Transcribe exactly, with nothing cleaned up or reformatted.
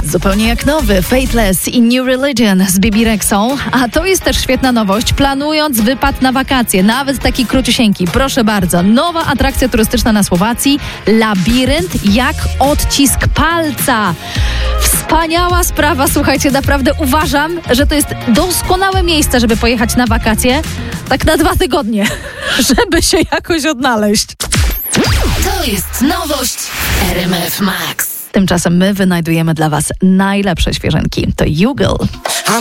Zupełnie jak nowy Faithless i New Religion z Bibi Rexą. A to jest też świetna nowość. Planując wypad na wakacje, nawet taki króciusieńki, proszę bardzo, nowa atrakcja turystyczna na Słowacji, labirynt jak odcisk palca. Wspaniała sprawa, słuchajcie, naprawdę uważam, że to jest doskonałe miejsce, żeby pojechać na wakacje, tak na dwa tygodnie, żeby się jakoś odnaleźć. To jest nowość w R M F Max. Tymczasem my wynajdujemy dla Was najlepsze świeżynki. To Jugal.